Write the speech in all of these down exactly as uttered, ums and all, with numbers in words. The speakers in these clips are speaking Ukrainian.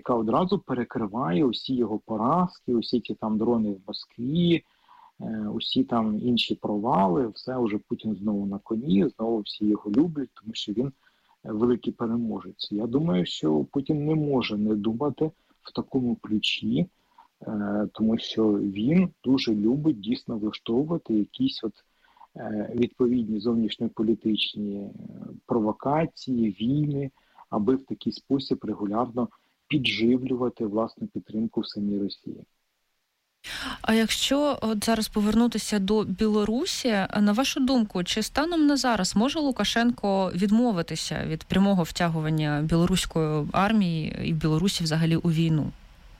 яка одразу перекриває усі його поразки, усі ті там дрони в Москві, усі там інші провали, все, уже Путін знову на коні, знову всі його люблять, тому що він великий переможець. Я думаю, що Путін не може не думати в такому ключі, тому що він дуже любить дійсно влаштовувати якісь от відповідні зовнішньополітичні провокації, війни, аби в такий спосіб регулярно підживлювати власну підтримку в самій Росії. А якщо от зараз повернутися до Білорусі, на вашу думку, чи станом на зараз може Лукашенко відмовитися від прямого втягування білоруської армії і Білорусі взагалі у війну?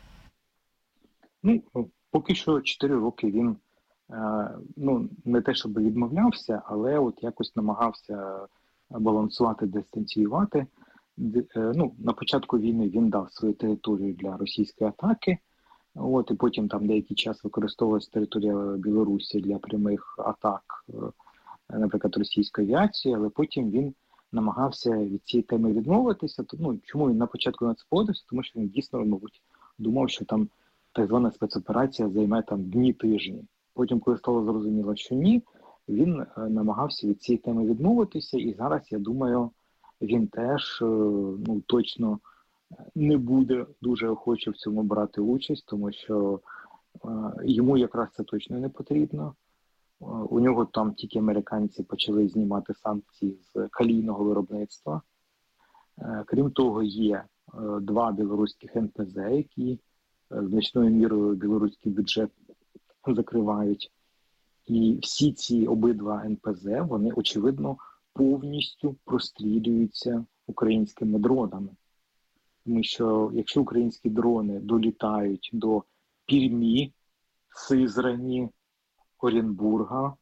Ну, поки що чотири роки він, ну, не те, щоб відмовлявся, але от якось намагався балансувати, дистанціювати. Ну, на початку війни він дав свою територію для російської атаки, от, і потім там деякий час використовувалася територія Білорусі для прямих атак, наприклад, російської авіації, але потім він намагався від цієї теми відмовитися. Ну, чому він на початку на це погодився? Тому що він дійсно, мабуть, думав, що там так звана спецоперація займе там дні-тижні. Потім, коли стало зрозуміло, що ні, він намагався від цієї теми відмовитися, і зараз, я думаю, він теж, ну, точно не буде дуже охоче в цьому брати участь, тому що е, йому якраз це точно не потрібно. Е, у нього там тільки американці почали знімати санкції з калійного виробництва. Е, крім того, є е, два білоруських ен пе зет, які е, значною мірою білоруський бюджет закривають. І всі ці обидва ен пе зет, вони, очевидно, повністю прострілюються українськими дронами. Тому що якщо українські дрони долітають до Пермі, Сизрані, Оренбурга,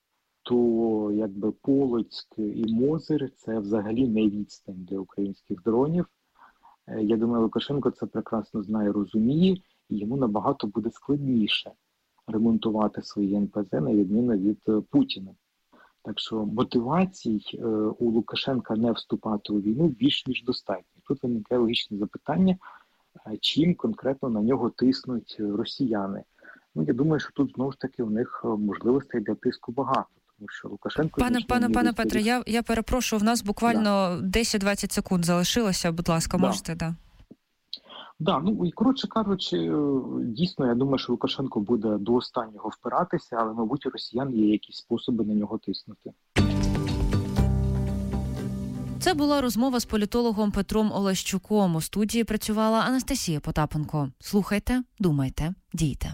то якби Полоцьк і Мозир – це взагалі не відстань для українських дронів. Я думаю, Лукашенко це прекрасно знає, розуміє, і йому набагато буде складніше ремонтувати свої ен пе зет, на відміну від Путіна. Так що мотивацій е, у Лукашенка не вступати у війну більш ніж достатньо. Тут виникає логічне запитання, чим конкретно на нього тиснуть росіяни. Ну, я думаю, що тут знову ж таки у них можливостей для тиску багато, тому що Лукашенко... Пане, пане, пане Петре, я, я перепрошую, в нас буквально да. десять-двадцять секунд залишилося, будь ласка, да. можете, да. Да, ну і коротше кажучи, дійсно, я думаю, що Лукашенко буде до останнього впиратися, але, мабуть, у росіян є якісь способи на нього тиснути. Це була розмова з політологом Петром Олещуком. У студії працювала Анастасія Потапенко. Слухайте, думайте, дійте.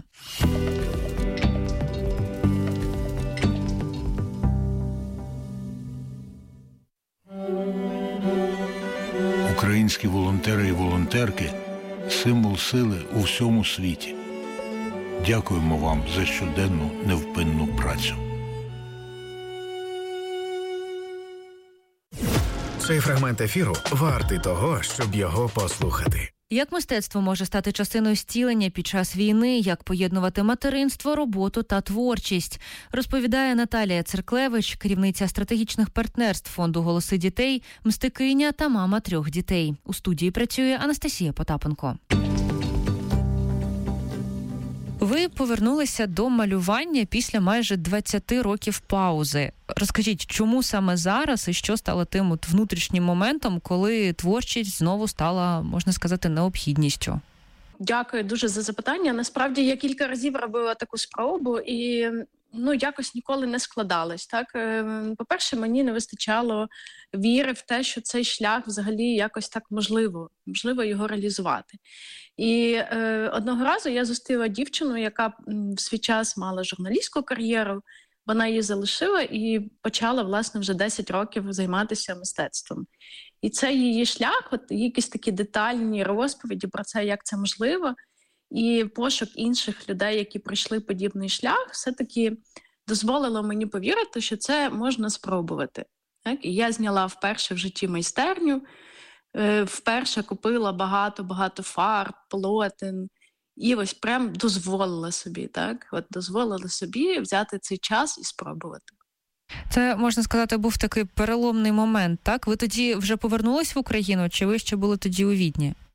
Українські волонтери і волонтерки – символ сили у всьому світі. Дякуємо вам за щоденну невпинну працю. Цей фрагмент ефіру вартий того, щоб його послухати. Як мистецтво може стати частиною зцілення під час війни, як поєднувати материнство, роботу та творчість, розповідає Наталія Церклевич, керівниця стратегічних партнерств фонду «Голоси дітей», мстикиня та мама трьох дітей. У студії працює Анастасія Потапенко. Ви повернулися до малювання після майже двадцять років паузи. Розкажіть, чому саме зараз і що стало тим от внутрішнім моментом, коли творчість знову стала, можна сказати, необхідністю? Дякую дуже за запитання. Насправді, я кілька разів робила таку спробу і ну, якось ніколи не складалось. Так? По-перше, мені не вистачало віри в те, що цей шлях взагалі якось так можливо, можливо його реалізувати. І е, одного разу я зустріла дівчину, яка в свій час мала журналістську кар'єру, вона її залишила і почала, власне, вже десять років займатися мистецтвом. І це її шлях, от якісь такі детальні розповіді про це, як це можливо, і пошук інших людей, які пройшли подібний шлях, все-таки дозволило мені повірити, що це можна спробувати. Так? І я зняла вперше в житті майстерню, вперше купила багато-багато фарб, полотен, і ось прям дозволила собі, так? От дозволила собі взяти цей час і спробувати. Це, можна сказати, був такий переломний момент, так? Ви тоді вже повернулись в Україну, чи ви ще були тоді у Відні?